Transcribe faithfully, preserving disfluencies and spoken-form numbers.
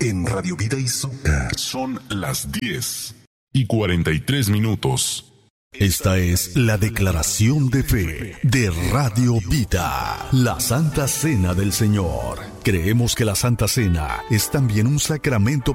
en Radio Vida y Azúcar. Son las diez y cuarenta y tres minutos. Esta es la declaración de fe de Radio Vida, la Santa Cena del Señor. Creemos que la Santa Cena es también un sacramento